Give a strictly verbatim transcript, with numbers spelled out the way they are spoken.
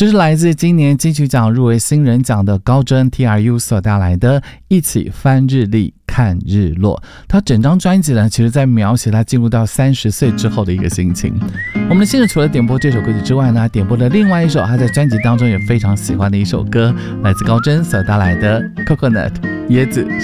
这是来自今年金曲奖入围新人奖的高真 T R U 所带来的一起翻日历看日落。他整张专辑呢，其实在描写他进入到三十岁之后的一个心情。我们的新人除了点播这首歌曲之外呢，点播了另外一首他在专辑当中也非常喜欢的一首歌，来自高真所带来的 Coconut 椰子。